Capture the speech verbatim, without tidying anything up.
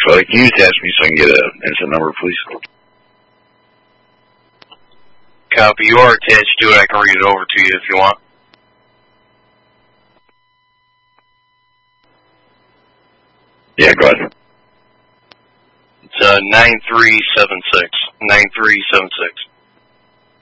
Uh, can you attach me so I can get an instant number, please? Copy. You are attached to it. I can read it over to you if you want. Yeah, go ahead. It's uh, nine three seven six. nine three seven six.